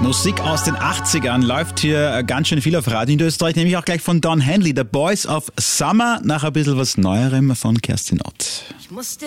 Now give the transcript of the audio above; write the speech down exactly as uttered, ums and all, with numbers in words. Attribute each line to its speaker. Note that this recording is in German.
Speaker 1: Musik aus den achtzigern läuft hier ganz schön viel auf Radio in Österreich, nämlich auch gleich von Don Henley, The Boys of Summer, nach ein bisschen was Neuerem von Kerstin Ott.